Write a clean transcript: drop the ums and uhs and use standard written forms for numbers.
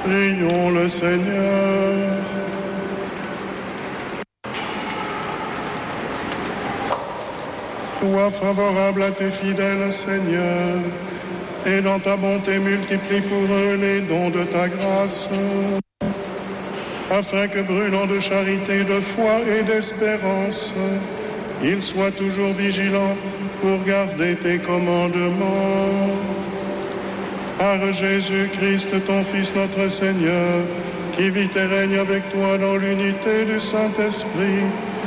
Prions le Seigneur. Sois favorable à tes fidèles, Seigneur, et dans ta bonté multiplie pour eux les dons de ta grâce, afin que, brûlant de charité, de foi et d'espérance, ils soient toujours vigilants pour garder tes commandements. Par Jésus-Christ, ton Fils, notre Seigneur, qui vit et règne avec toi dans l'unité du Saint-Esprit,